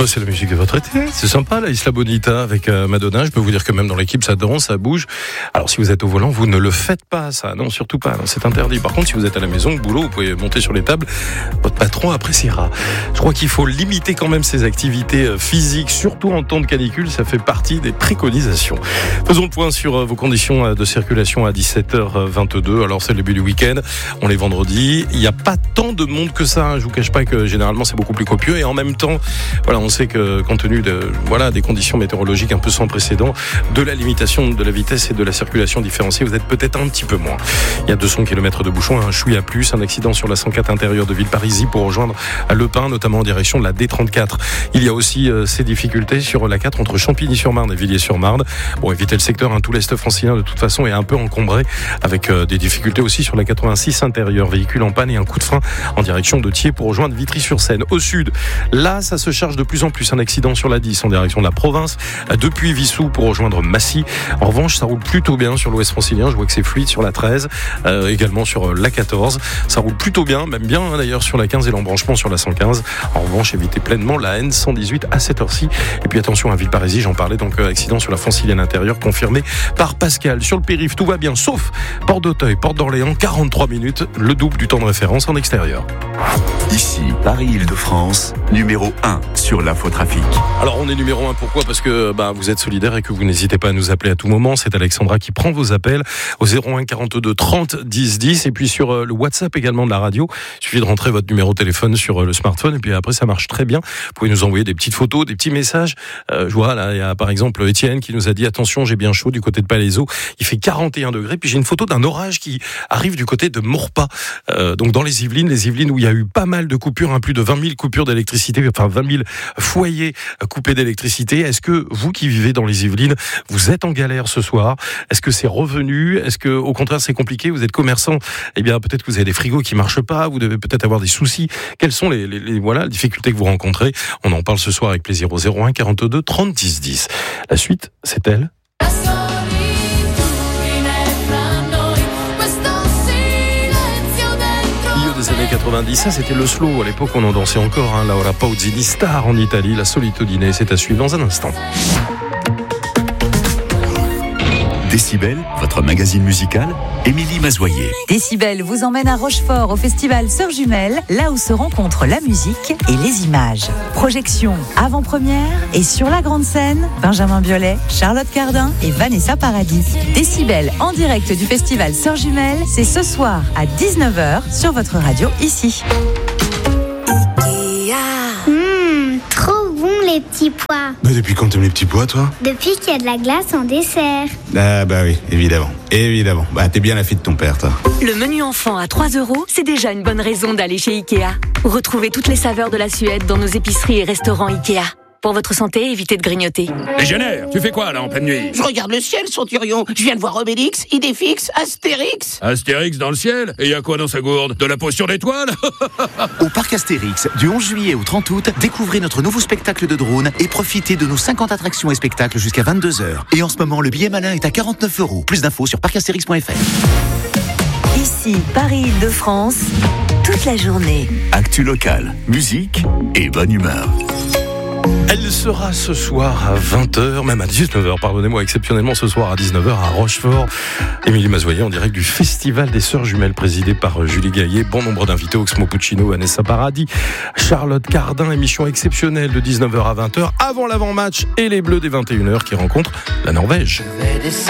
C'est la musique de votre été, c'est sympa la Isla Bonita avec Madonna. Je peux vous dire que même dans l'équipe ça danse, ça bouge. Alors si vous êtes au volant, vous ne le faites pas ça, non surtout pas, non, c'est interdit. Par contre si vous êtes à la maison, au boulot, vous pouvez monter sur les tables, votre patron appréciera. Je crois qu'il faut limiter quand même ces activités physiques, surtout en temps de canicule, ça fait partie des préconisations. Faisons le point sur vos conditions de circulation à 17h22. Alors c'est le début du week-end, on est vendredi, il n'y a pas tant de monde que ça, je vous cache pas que généralement c'est beaucoup plus copieux et en même temps, voilà, on sait que compte tenu des conditions météorologiques un peu sans précédent, de la limitation de la vitesse et de la circulation différenciée, vous êtes peut-être un petit peu moins. Il y a 200 km de bouchons, un chouïa plus, un accident sur la 104 intérieure de Villeparisis pour rejoindre Le Pin, notamment en direction de la D34. Il y a aussi ces difficultés sur la 4 entre Champigny-sur-Marne et Villiers-sur-Marne. Bon, évitez le secteur, tout l'est francilien de toute façon est un peu encombré avec des difficultés aussi sur la 86 intérieure, véhicule en panne et un coup de frein en direction de Thiers pour rejoindre Vitry-sur-Seine. Au sud, là, ça se charge de plus en plus. Un accident sur la 10 en direction de la province, depuis Vissou pour rejoindre Massy. En revanche, ça roule plutôt bien sur l'ouest francilien. Je vois que c'est fluide sur la 13, également sur la 14. Ça roule plutôt bien, même bien d'ailleurs sur la 15 et l'embranchement sur la 115. En revanche, évitez pleinement la N118 à cette heure-ci. Et puis attention à Villeparisis, j'en parlais, donc accident sur la francilienne intérieure confirmé par Pascal. Sur le périph', tout va bien, sauf Porte d'Auteuil, Porte d'Orléans, 43 minutes, le double du temps de référence en extérieur. Ici, Paris-Île-de-France, numéro 1 sur l'infotrafic. Alors on est numéro 1, pourquoi ? Parce que vous êtes solidaires et que vous n'hésitez pas à nous appeler à tout moment. C'est Alexandra qui prend vos appels au 01 42 30 10 10 et puis sur le WhatsApp également de la radio. Il suffit de rentrer votre numéro de téléphone sur le smartphone et puis après ça marche très bien. Vous pouvez nous envoyer des petites photos, des petits messages. Je vois là, il y a par exemple Étienne qui nous a dit attention, j'ai bien chaud du côté de Palaiseau. Il fait 41 degrés. Puis j'ai une photo d'un orage qui arrive du côté de Maurepas, donc dans les Yvelines où il y a eu pas mal de coupures, plus de 20 000 coupures d'électricité, 20 000 foyers coupés d'électricité. Est-ce que vous qui vivez dans les Yvelines, vous êtes en galère ce soir ? Est-ce que c'est revenu ? Est-ce que au contraire c'est compliqué ? Vous êtes commerçant, peut-être que vous avez des frigos qui marchent pas, vous devez peut-être avoir des soucis. Quelles sont les difficultés que vous rencontrez ? On en parle ce soir avec plaisir au 01 42 30 10 10. La suite, c'est elle. Des années 90, ça c'était le slow, à l'époque on en dansait encore, Laura Pausini, star en Italie, la Solitudine, c'est à suivre dans un instant. Décibel, votre magazine musical, Émilie Mazoyer. Décibel vous emmène à Rochefort au festival Sœurs Jumelles, là où se rencontrent la musique et les images. Projection avant-première et sur la grande scène, Benjamin Biolay, Charlotte Cardin et Vanessa Paradis. Décibel en direct du festival Sœurs Jumelles, c'est ce soir à 19h sur votre radio ici. Les petits pois. Mais depuis quand t'aimes les petits pois, toi ? Depuis qu'il y a de la glace en dessert. Ah bah oui, évidemment. T'es bien la fille de ton père, toi. Le menu enfant à 3 €, c'est déjà une bonne raison d'aller chez Ikea. Retrouvez toutes les saveurs de la Suède dans nos épiceries et restaurants Ikea. Pour votre santé, évitez de grignoter. Légionnaire, tu fais quoi là en pleine nuit ? Je regarde le ciel, Centurion. Je viens de voir Obélix, Idéfix, Astérix. Astérix dans le ciel ? Et y a quoi dans sa gourde ? De la potion d'étoiles ? Au parc Astérix, du 11 juillet au 30 août, découvrez notre nouveau spectacle de drone et profitez de nos 50 attractions et spectacles jusqu'à 22h. Et en ce moment, le billet malin est à 49 €. Plus d'infos sur parcastérix.fr. Ici, Paris-Île-de-France, toute la journée. Actu locale, musique et bonne humeur. Elle sera ce soir à 20h, même à 19h, pardonnez-moi, exceptionnellement ce soir à 19h à Rochefort. Émilie Mazoyer en direct du Festival des Sœurs Jumelles présidé par Julie Gaillet. Bon nombre d'invités, Oxmo Puccino, Vanessa Paradis, Charlotte Cardin, émission exceptionnelle de 19h à 20h avant l'avant-match et les Bleus des 21h qui rencontrent la Norvège.